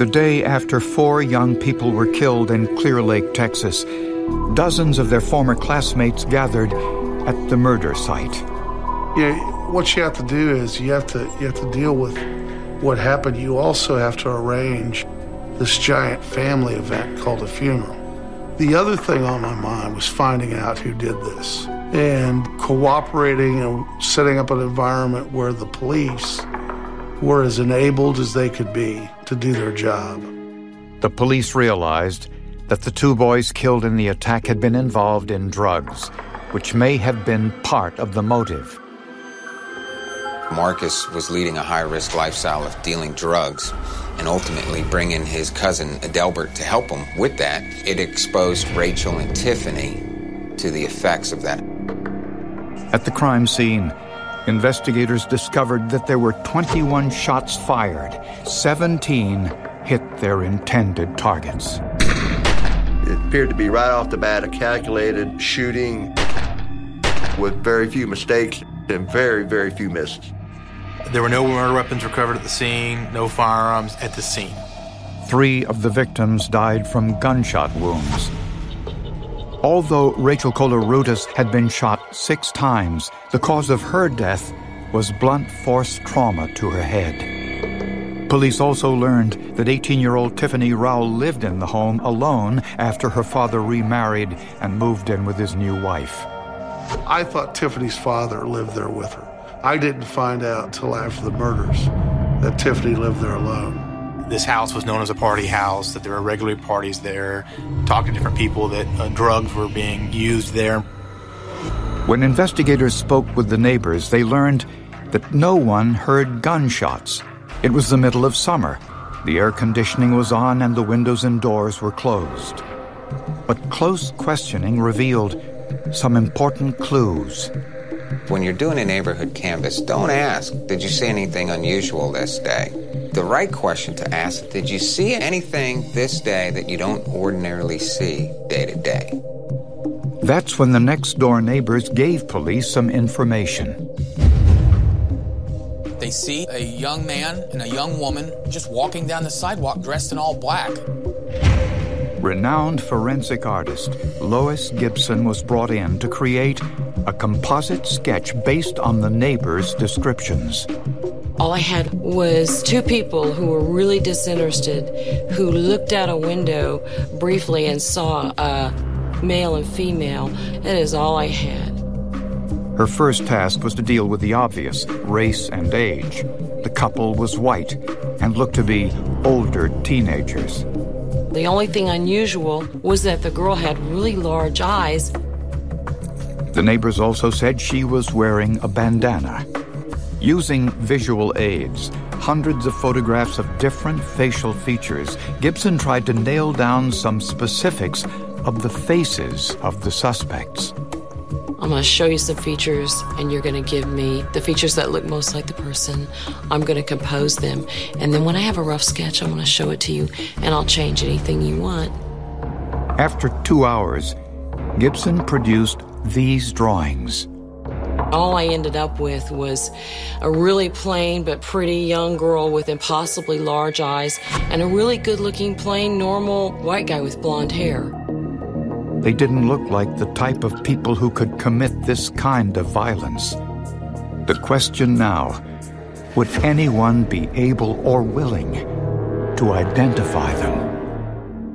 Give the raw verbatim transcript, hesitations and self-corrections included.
The day after four young people were killed in Clear Lake, Texas, dozens of their former classmates gathered at the murder site. Yeah, what you have to do is you have to you have to deal with what happened. You also have to arrange this giant family event called a funeral. The other thing on my mind was finding out who did this and cooperating and setting up an environment where the police were as enabled as they could be to do their job. The police realized that the two boys killed in the attack had been involved in drugs, which may have been part of the motive. Marcus was leading a high-risk lifestyle of dealing drugs and ultimately bringing his cousin Adelbert to help him with that. It exposed Rachel and Tiffany to the effects of that. At the crime scene, investigators discovered that there were twenty-one shots fired. seventeen hit their intended targets. It appeared to be right off the bat a calculated shooting with very few mistakes and very, very few misses. There were no murder weapons recovered at the scene, no firearms at the scene. Three of the victims died from gunshot wounds. Although Rachel Colarutas had been shot six times, the cause of her death was blunt force trauma to her head. Police also learned that eighteen-year-old Tiffany Rowell lived in the home alone after her father remarried and moved in with his new wife. I thought Tiffany's father lived there with her. I didn't find out until after the murders that Tiffany lived there alone. This house was known as a party house, that there were regular parties there, talking to different people, that uh, drugs were being used there. When investigators spoke with the neighbors, they learned that no one heard gunshots. It was the middle of summer. The air conditioning was on and the windows and doors were closed. But close questioning revealed some important clues. When you're doing a neighborhood canvass, don't ask, did you see anything unusual this day? The right question to ask, did you see anything this day that you don't ordinarily see day to day? That's when the next-door neighbors gave police some information. They see a young man and a young woman just walking down the sidewalk dressed in all black. Renowned forensic artist Lois Gibson was brought in to create a composite sketch based on the neighbors' descriptions. All I had was two people who were really disinterested, who looked out a window briefly and saw a male and female. That is all I had. Her first task was to deal with the obvious, race and age. The couple was white and looked to be older teenagers. The only thing unusual was that the girl had really large eyes. The neighbors also said she was wearing a bandana. Using visual aids, hundreds of photographs of different facial features, Gibson tried to nail down some specifics of the faces of the suspects. I'm going to show you some features, and you're going to give me the features that look most like the person. I'm going to compose them, and then when I have a rough sketch, I'm going to show it to you, and I'll change anything you want. After two hours, Gibson produced these drawings. All I ended up with was a really plain but pretty young girl with impossibly large eyes and a really good-looking, plain, normal white guy with blonde hair. They didn't look like the type of people who could commit this kind of violence. The question now, would anyone be able or willing to identify them?